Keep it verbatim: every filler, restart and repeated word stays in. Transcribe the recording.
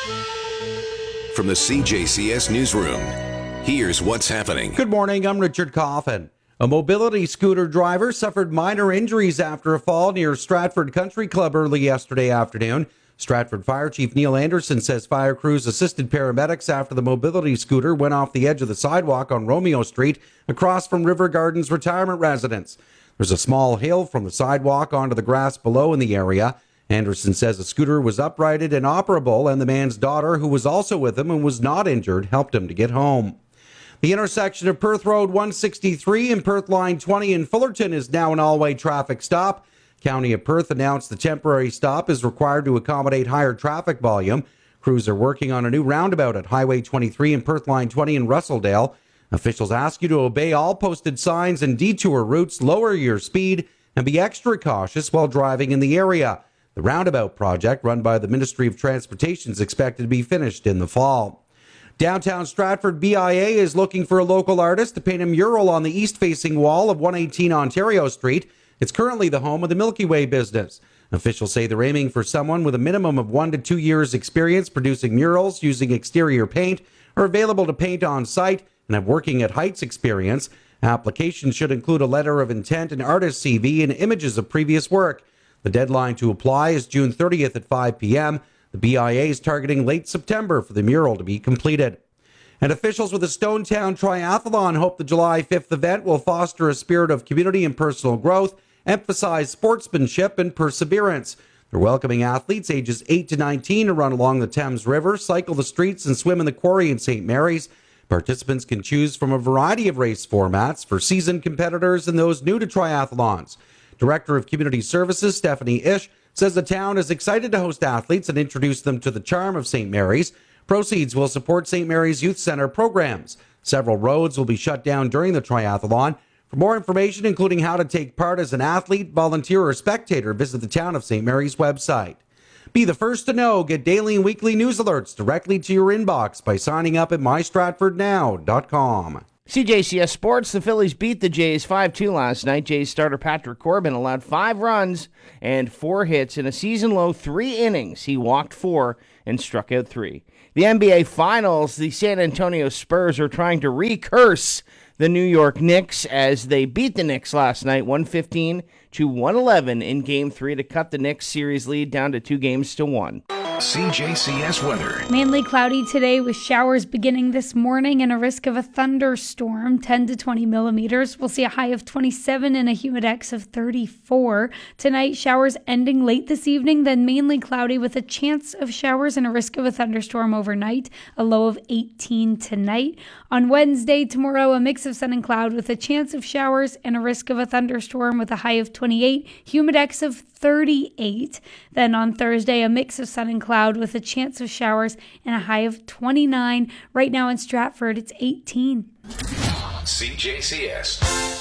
From the C J C S Newsroom, here's what's happening. Good morning, I'm Richard Coffin. A mobility scooter driver suffered minor injuries after a fall near Stratford Country Club early yesterday afternoon. Stratford Fire Chief Neil Anderson says fire crews assisted paramedics after the mobility scooter went off the edge of the sidewalk on Romeo Street across from River Gardens retirement residence. There's a small hill from the sidewalk onto the grass below in the area. Anderson says the scooter was uprighted and operable, and the man's daughter, who was also with him and was not injured, helped him to get home. The intersection of Perth Road one sixty-three and Perth Line twenty in Fullerton is now an all-way traffic stop. County of Perth announced the temporary stop is required to accommodate higher traffic volume. Crews are working on a new roundabout at Highway twenty-three and Perth Line twenty in Russelldale. Officials ask you to obey all posted signs and detour routes, lower your speed, and be extra cautious while driving in the area. The roundabout project, run by the Ministry of Transportation, is expected to be finished in the fall. Downtown Stratford B I A is looking for a local artist to paint a mural on the east-facing wall of one eighteen Ontario Street. It's currently the home of the Milky Way business. Officials say they're aiming for someone with a minimum of one to two years experience producing murals using exterior paint, are available to paint on site, and have working at heights experience. Applications should include a letter of intent, an artist's C V, and images of previous work. The deadline to apply is June thirtieth at five p.m. The B I A is targeting late September for the mural to be completed. And officials with the Stonetown Triathlon hope the July fifth event will foster a spirit of community and personal growth, emphasize sportsmanship and perseverance. They're welcoming athletes ages eight to nineteen to run along the Thames River, cycle the streets, and swim in the quarry in Saint Mary's. Participants can choose from a variety of race formats for seasoned competitors and those new to triathlons. Director of Community Services, Stephanie Ish, says the town is excited to host athletes and introduce them to the charm of Saint Mary's. Proceeds will support Saint Mary's Youth Centre programs. Several roads will be shut down during the triathlon. For more information, including how to take part as an athlete, volunteer, or spectator, visit the Town of Saint Mary's website. Be the first to know. Get daily and weekly news alerts directly to your inbox by signing up at my stratford now dot com. C J C S Sports, the Phillies beat the Jays five two last night. Jays starter Patrick Corbin allowed five runs and four hits in a season-low three innings. He walked four and struck out three. The N B A Finals, the San Antonio Spurs are trying to recurse the New York Knicks as they beat the Knicks last night, one fifteen to one eleven in Game three to cut the Knicks series lead down to two games to one. C J C S weather. Mainly cloudy today with showers beginning this morning and a risk of a thunderstorm, ten to twenty millimeters. We'll see a high of twenty-seven and a humidex of thirty-four. Tonight, showers ending late this evening, then mainly cloudy with a chance of showers and a risk of a thunderstorm overnight, a low of eighteen tonight. On Wednesday, tomorrow, a mix of sun and cloud with a chance of showers and a risk of a thunderstorm with a high of twenty-eight, humidex of thirty-eight. Then on Thursday, a mix of sun and cloud with a chance of showers and a high of twenty-nine. Right now in Stratford, it's eighteen. C J C S.